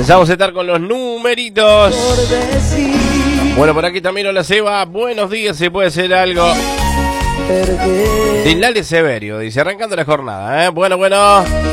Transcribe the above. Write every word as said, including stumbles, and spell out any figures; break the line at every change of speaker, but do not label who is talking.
Empezamos a estar con los numeritos. Bueno, por aquí también hola Seba. Buenos días, si puede ser algo. De Lale Severio, dice, arrancando la jornada, ¿eh? Bueno, bueno.